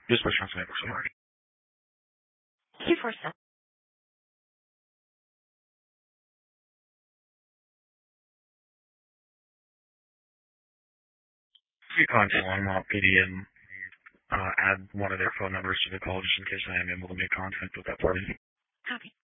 Just was trying to make so hard. 247. If you contact Longmont PD and add one of their phone numbers to the call just in case I am able to make contact with that party. Copy.